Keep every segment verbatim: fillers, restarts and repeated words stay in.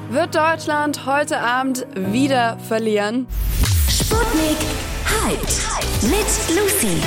Wird Deutschland heute Abend wieder verlieren? Sputnik Hyped mit Lucy.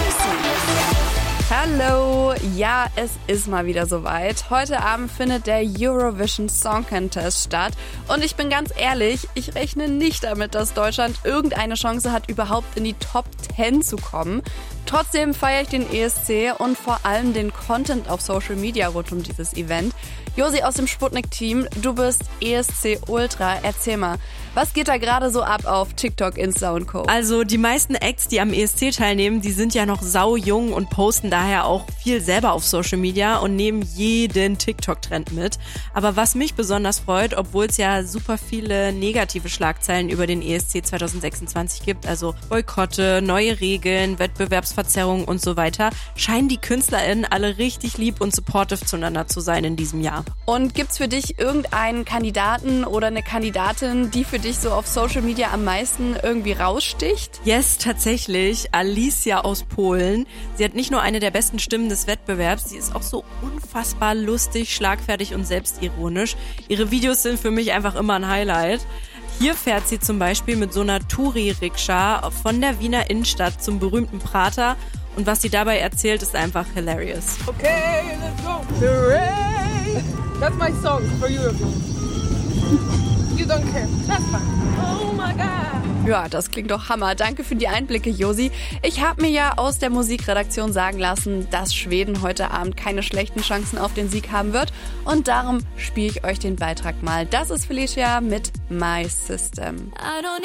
Hallo, ja, es ist mal wieder soweit. Heute Abend findet der Eurovision Song Contest statt. Und ich bin ganz ehrlich, ich rechne nicht damit, dass Deutschland irgendeine Chance hat, überhaupt in die Top zehn zu kommen. Trotzdem feiere ich den E S C und vor allem den Content auf Social Media rund um dieses Event. Josi aus dem Sputnik-Team, du bist E S C Ultra. Erzähl mal, was geht da gerade so ab auf TikTok, Insta und Co.? Also die meisten Acts, die am E S C teilnehmen, die sind ja noch sau jung und posten daher auch viel selber auf Social Media und nehmen jeden TikTok-Trend mit. Aber was mich besonders freut, obwohl es ja super viele negative Schlagzeilen über den E S C zwanzig sechsundzwanzig gibt, also Boykotte, neue Regeln, Wettbewerbsverzerrungen und so weiter, scheinen die KünstlerInnen alle richtig lieb und supportive zueinander zu sein in diesem Jahr. Und gibt's für dich irgendeinen Kandidaten oder eine Kandidatin, die für dich so auf Social Media am meisten irgendwie raussticht? Yes, tatsächlich. Alicia aus Polen. Sie hat nicht nur eine der besten Stimmen des Wettbewerbs, sie ist auch so unfassbar lustig, schlagfertig und selbstironisch. Ihre Videos sind für mich einfach immer ein Highlight. Hier fährt sie zum Beispiel mit so einer Touri-Rikscha von der Wiener Innenstadt zum berühmten Prater. Und was sie dabei erzählt, ist einfach hilarious. Okay, let's go. Hooray! That's my song for Eurovision. You don't care. That's fine. Oh my God. Ja, das klingt doch Hammer. Danke für die Einblicke, Josi. Ich habe mir ja aus der Musikredaktion sagen lassen, dass Schweden heute Abend keine schlechten Chancen auf den Sieg haben wird. Und darum spiele ich euch den Beitrag mal. Das ist Felicia mit My System.